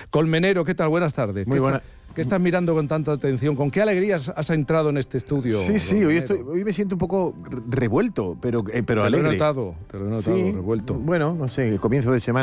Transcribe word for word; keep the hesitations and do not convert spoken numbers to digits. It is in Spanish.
Colmenero, ¿qué tal? Buenas tardes. Muy ¿Qué buena. está- ¿Qué estás mirando con tanta atención? ¿Con qué alegrías has entrado en este estudio? Sí, sí, hoy, Colmenero? estoy, hoy me siento un poco revuelto, pero, eh, pero Te alegre. lo he notado, te lo he notado, Sí, revuelto. bueno, no sé, el comienzo de semana.